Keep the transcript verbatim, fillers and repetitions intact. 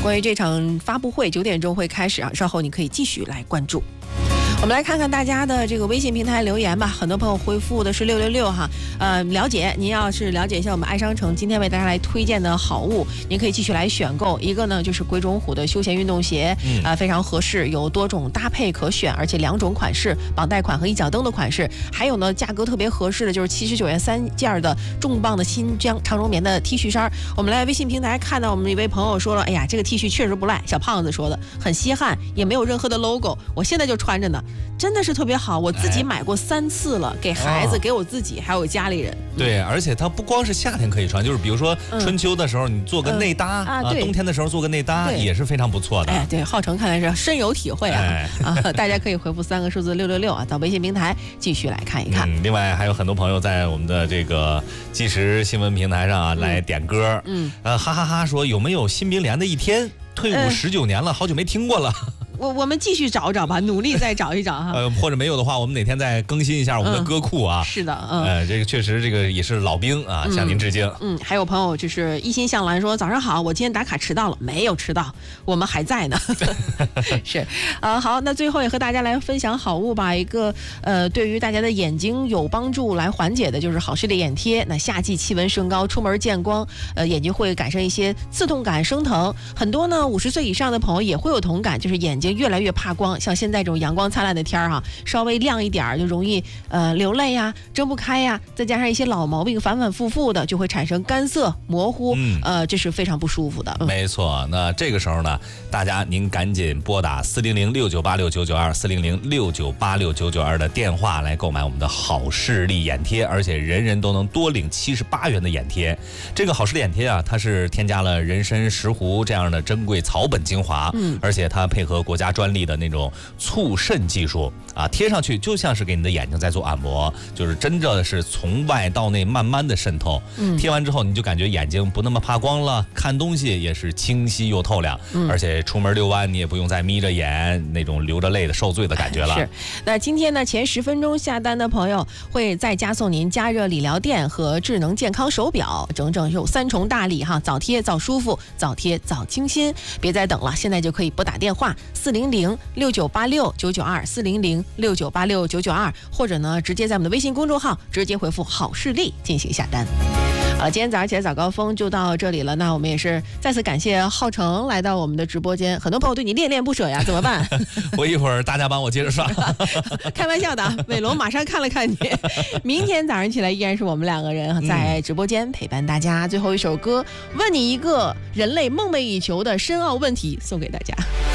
关于这场发布会九点钟会开始啊，稍后你可以继续来关注。我们来看看大家的这个微信平台留言吧，很多朋友回复的是六六六哈，呃，了解，您要是了解一下我们爱商城今天为大家来推荐的好物，您可以继续来选购。一个呢就是鬼冢虎的休闲运动鞋，嗯、呃，非常合适，有多种搭配可选，而且两种款式，绑带款和一脚蹬的款式。还有呢，价格特别合适的就是七十九元三件的重磅的新疆长绒棉的 T 恤衫。我们来微信平台看到我们一位朋友说了，哎呀，这个 T 恤确实不赖，小胖子说的很稀罕，也没有任何的 logo， 我现在就穿着呢。真的是特别好，我自己买过三次了，哎、给孩子、哦、给我自己，还有家里人。 对，而且它不光是夏天可以穿，就是比如说春秋的时候，你做个内搭、嗯、啊，冬天的时候做个内搭也是非常不错的。 哎，对，浩成看来是深有体会啊、哎、啊！大家可以回复三个数字六六六啊，到微信平台继续来看一看。 嗯，另外还有很多朋友在我们的这个即时新闻平台上啊、嗯、来点歌，嗯，呃，哈哈哈说有没有新民联的一天？退伍十九年了、呃，好久没听过了。 我我们继续找找吧，努力再找一找哈。 呃，或者没有的话，我们哪天再更新一下我们的歌库啊。 嗯、是的，嗯， 呃，这个确实这个也是老兵啊，向您致敬。 嗯，还有朋友就是一心向蓝说早上好，我今天打卡迟到了，没有迟到，我们还在呢。是，呃，好，那最后也和大家来分享好物吧，一个呃对于大家的眼睛有帮助来缓解的就是好视力眼贴。那夏季气温升高，出门见光，呃，眼睛会感生一些刺痛感、生疼，很多呢五十岁以上的朋友也会有同感，就是眼睛越来越怕光，像现在这种阳光灿烂的天儿哈，稍微亮一点就容易呃流泪呀、睁不开呀，再加上一些老毛病反反复复的，就会产生干涩、模糊，嗯、呃，这是非常不舒服的。嗯、 没错，那这个时候呢，大家您赶紧拨打四零零六九八六九九二四零零六九八六九九二的电话来购买我们的好视力眼贴，而且人人都能多领七十八元的眼贴。这个好视力眼贴啊，它是添加了人参、石斛这样的珍贵草本精华，嗯，而且它配合国家专利的那种促渗技术啊，贴上去就像是给你的眼睛在做按摩，就是真正的是从外到内慢慢的渗透。嗯，贴完之后你就感觉眼睛不那么怕光了，看东西也是清晰又透亮，嗯、而且出门遛弯你也不用再眯着眼那种流着泪的受罪的感觉了。 是，那今天呢前十分钟下单的朋友会再加送您加热理疗垫和智能健康手表，整整有三重大礼哈，早贴早舒服，早贴早清新，别再等了，现在就可以拨打电话四零零六九八六九九二四零零六九八六九九二，或者呢直接在我们的微信公众号直接回复好视力进行下单。呃，今天早上起来早高峰就到这里了，那我们也是再次感谢浩成来到我们的直播间，很多朋友对你恋恋不舍呀，怎么办？ 我一会儿大家帮我接着刷。 开玩笑的，伟龙马上看了看你。明天早上起来依然是我们两个人在直播间陪伴大家，最后一首歌问你一个人类梦寐以求的深奥问题送给大家。